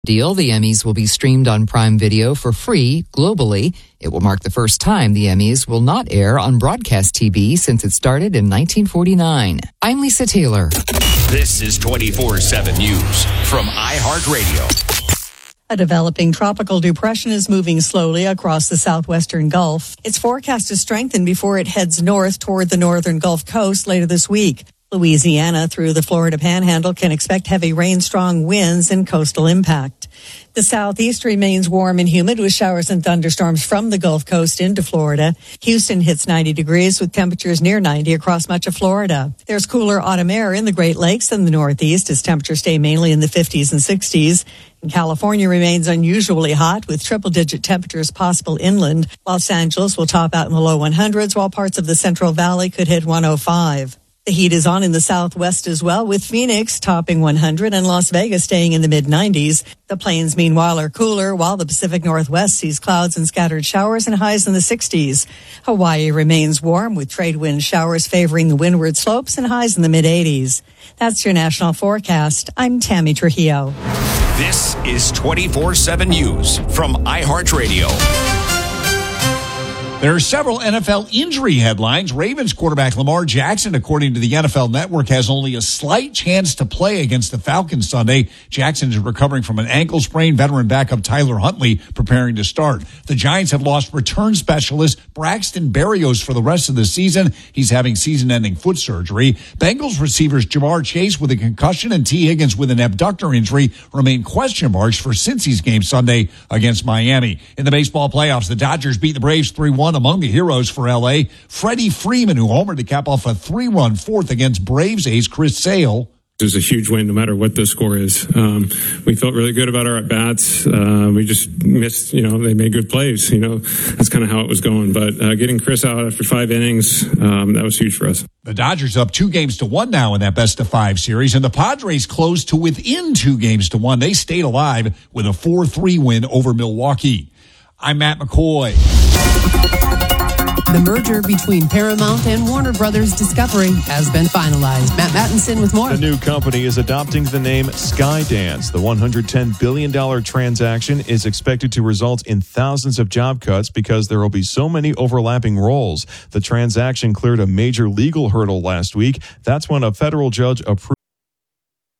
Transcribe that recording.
deal. The Emmys will be streamed on Prime Video for free globally. It will mark the first time the Emmys will not air on broadcast TV since it started in 1949. I'm Lisa Taylor. This is 24/7 News from iHeartRadio. A developing tropical depression is moving slowly across the southwestern Gulf. It's forecast to strengthen before it heads north toward the northern Gulf Coast later this week. Louisiana through the Florida Panhandle can expect heavy rain, strong winds, and coastal impact. The southeast remains warm and humid with showers and thunderstorms from the Gulf Coast into Florida. Houston hits 90 degrees with temperatures near 90 across much of Florida. There's cooler autumn air in the Great Lakes and the Northeast as temperatures stay mainly in the 50s and 60s. And California remains unusually hot with triple-digit temperatures possible inland. Los Angeles will top out in the low 100s while parts of the Central Valley could hit 105. The heat is on in the southwest as well, with Phoenix topping 100 and Las Vegas staying in the mid-90s. The plains, meanwhile, are cooler, while the Pacific Northwest sees clouds and scattered showers and highs in the 60s. Hawaii remains warm, with trade wind showers favoring the windward slopes and highs in the mid-80s. That's your national forecast. I'm Tammy Trujillo. This is 24/7 News from iHeartRadio. There are several NFL injury headlines. Ravens quarterback Lamar Jackson, according to the NFL Network, has only a slight chance to play against the Falcons Sunday. Jackson is recovering from an ankle sprain. Veteran backup Tyler Huntley preparing to start. The Giants have lost return specialist Braxton Berrios for the rest of the season. He's having season-ending foot surgery. Bengals receivers Jamar Chase with a concussion and T. Higgins with an abductor injury remain question marks for Cincy's game Sunday against Miami. In the baseball playoffs, the Dodgers beat the Braves 3-1. Among the heroes for L.A., Freddie Freeman, who homered to cap off a 3-run fourth against Braves ace Chris Sale. It was a huge win, no matter what the score is. We felt really good about our at-bats. We just missed, they made good plays. That's kind of how it was going. But getting Chris out after 5 innings, that was huge for us. The Dodgers up 2-1 now in that best-of-5 series, and the Padres closed to within 2-1. They stayed alive with a 4-3 win over Milwaukee. I'm Matt McCoy. The merger between Paramount and Warner Brothers Discovery has been finalized. Matt Mattinson with more. The new company is adopting the name Skydance. The $110 billion transaction is expected to result in thousands of job cuts because there will be so many overlapping roles. The transaction cleared a major legal hurdle last week. That's when a federal judge approved